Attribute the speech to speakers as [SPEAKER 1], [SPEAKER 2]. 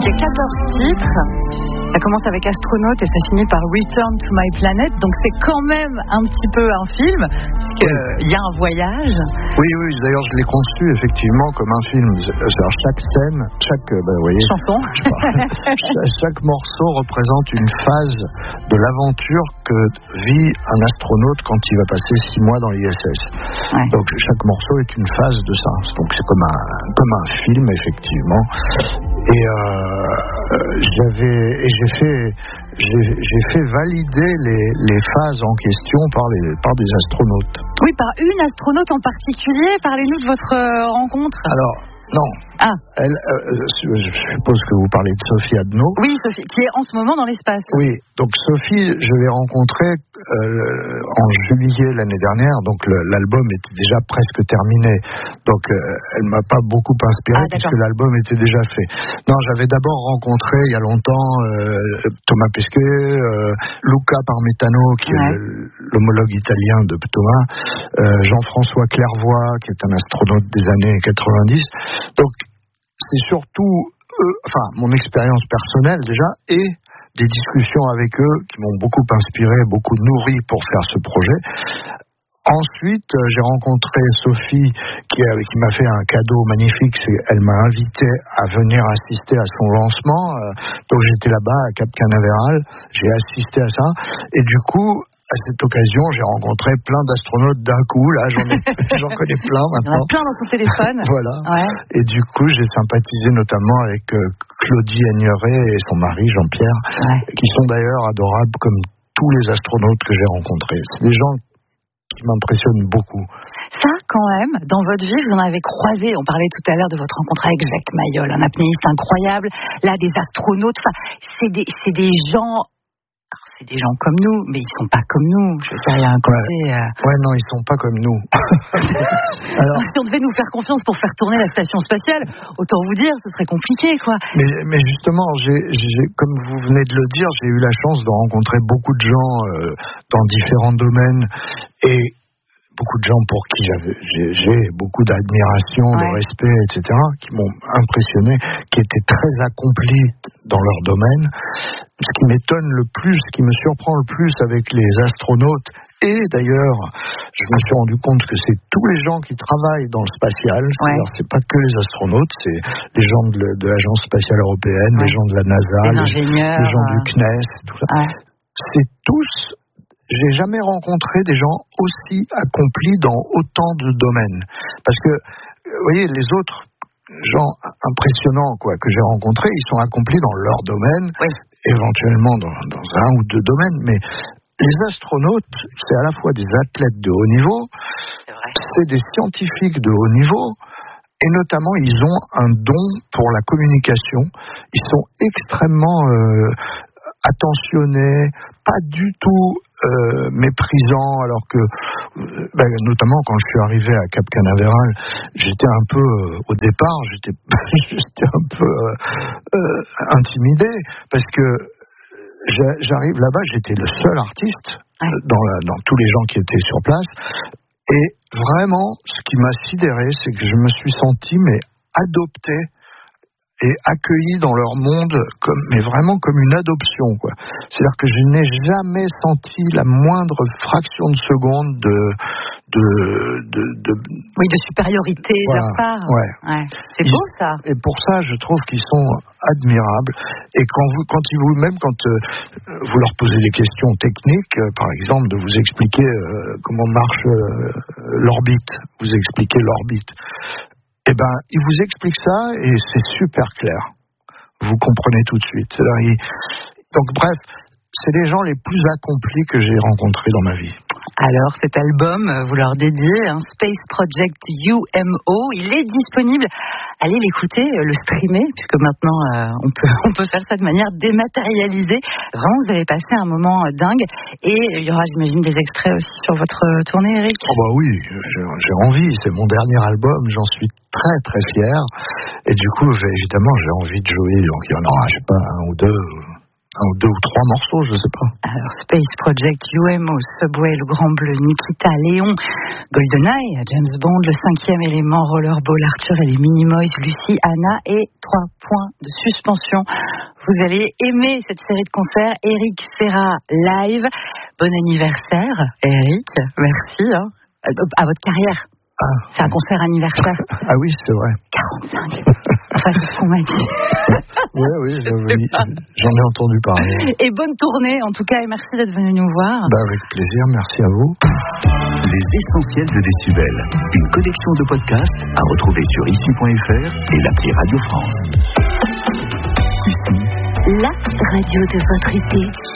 [SPEAKER 1] il y a 14 titres. Ça commence avec Astronaute et ça finit par Return to My Planet. Donc c'est quand même un petit peu un film, puisqu'il y a un voyage.
[SPEAKER 2] Oui, d'ailleurs je l'ai conçu effectivement comme un film. Alors, chaque scène,
[SPEAKER 1] chanson,
[SPEAKER 2] chaque morceau représente une phase de l'aventure que vit un astronaute quand il va passer 6 mois dans l'ISS. Ouais. Donc chaque morceau est une phase de ça. Donc c'est comme un film effectivement. Et j'ai fait valider les phases en question par des astronautes.
[SPEAKER 1] Oui, par une astronaute en particulier. Parlez-nous de votre rencontre.
[SPEAKER 2] Alors, non. Je suppose que vous parlez de Sophie Adno.
[SPEAKER 1] Oui, Sophie, qui est en ce moment dans l'espace.
[SPEAKER 2] Oui, donc Sophie, je l'ai rencontrée en juillet l'année dernière, donc l'album était déjà presque terminé. Donc elle m'a pas beaucoup inspiré puisque l'album était déjà fait. Non, j'avais d'abord rencontré il y a longtemps Thomas Pesquet, Luca Parmitano, qui est l'homologue italien de Thomas, Jean-François Clairvoy, qui est un astronaute des années 90. Donc c'est surtout mon expérience personnelle déjà et des discussions avec eux qui m'ont beaucoup inspiré, beaucoup nourri pour faire ce projet. Ensuite, j'ai rencontré Sophie qui m'a fait un cadeau magnifique. Elle m'a invité à venir assister à son lancement. Donc j'étais là-bas à Cap Canaveral. J'ai assisté à ça. Et du coup, à cette occasion, j'ai rencontré plein d'astronautes d'un coup. Là, j'en connais plein maintenant.
[SPEAKER 1] Il y en a plein dans son téléphone.
[SPEAKER 2] Voilà. Ouais. Et du coup, j'ai sympathisé notamment avec Claudie Aigneret et son mari Jean-Pierre, qui sont d'ailleurs adorables comme tous les astronautes que j'ai rencontrés. C'est des gens qui m'impressionnent beaucoup.
[SPEAKER 1] Ça, quand même, dans votre vie, vous en avez croisé. On parlait tout à l'heure de votre rencontre avec Jacques Mayol, un apnéiste incroyable. Là, des astronautes. C'est des gens. C'est des gens comme nous, mais ils sont pas comme nous. Je veux dire, il y a un côté.
[SPEAKER 2] Non, ils sont pas comme nous.
[SPEAKER 1] Alors, si on devait nous faire confiance pour faire tourner la station spatiale, autant vous dire, ce serait compliqué, quoi.
[SPEAKER 2] Mais justement, comme vous venez de le dire, j'ai eu la chance de rencontrer beaucoup de gens dans différents domaines et beaucoup de gens pour qui j'ai beaucoup d'admiration, de respect, etc., qui m'ont impressionné, qui étaient très accomplis dans leur domaine. Ce qui m'étonne le plus, ce qui me surprend le plus avec les astronautes, et d'ailleurs, je me suis rendu compte que c'est tous les gens qui travaillent dans le spatial, c'est-à-dire c'est pas que les astronautes, c'est les gens de l'Agence spatiale européenne, les gens de la NASA, les gens du CNES, tout ça. C'est tous. J'ai jamais rencontré des gens aussi accomplis dans autant de domaines. Parce que, vous voyez, les autres gens impressionnants que j'ai rencontrés, ils sont accomplis dans leur domaine, éventuellement dans un ou deux domaines, mais les astronautes, c'est à la fois des athlètes de haut niveau, c'est des scientifiques de haut niveau, et notamment, ils ont un don pour la communication. Ils sont extrêmement attentionnés, pas du tout méprisants, alors que notamment quand je suis arrivé à Cap Canaveral, j'étais un peu au départ, j'étais un peu intimidé parce que j'arrive là-bas, j'étais le seul artiste dans tous les gens qui étaient sur place, et vraiment ce qui m'a sidéré, c'est que je me suis senti adopté et accueillis dans leur monde mais vraiment comme une adoption, quoi. C'est-à-dire que je n'ai jamais senti la moindre fraction de seconde
[SPEAKER 1] de supériorité de leur part. C'est beau, ça.
[SPEAKER 2] Et pour ça, je trouve qu'ils sont admirables. Et quand vous leur posez des questions techniques, par exemple, de vous expliquer comment marche l'orbite, vous expliquez l'orbite. Ils vous expliquent ça et c'est super clair. Vous comprenez tout de suite. Donc bref, c'est les gens les plus accomplis que j'ai rencontrés dans ma vie.
[SPEAKER 1] Alors cet album, vous leur dédiez, Space Project UMO, il est disponible. Allez l'écouter, le streamer, puisque maintenant on peut faire ça de manière dématérialisée. Vraiment, vous avez passé un moment dingue. Et il y aura, j'imagine, des extraits aussi sur votre tournée, Eric.
[SPEAKER 2] Oui, j'ai envie. C'est mon dernier album, j'en suis très très fier. Et du coup, évidemment, j'ai envie de jouer. Donc il y en aura, un ou deux. 2 ou 3 morceaux, je sais pas.
[SPEAKER 1] Alors, Space Project, UMO, Subway, Le Grand Bleu, Nikita, Léon, GoldenEye, James Bond, Le Cinquième Élément, Rollerball, Arthur et les Minimoys, Lucie, Anna et 3 points de suspension. Vous allez aimer cette série de concerts. Eric Serra live. Bon anniversaire, Eric. Merci à votre carrière. C'est un concert anniversaire.
[SPEAKER 2] Ah oui, c'est vrai.
[SPEAKER 1] 45. Enfin, c'est ce qu'on m'a dit.
[SPEAKER 2] Oui, j'en ai entendu parler.
[SPEAKER 1] Et bonne tournée, en tout cas, et merci d'être venu nous voir.
[SPEAKER 2] Avec plaisir, merci à vous.
[SPEAKER 3] Les essentiels de Décibel, une collection de podcasts à retrouver sur ici.fr et l'appli Radio France.
[SPEAKER 4] Ici, la radio de votre été.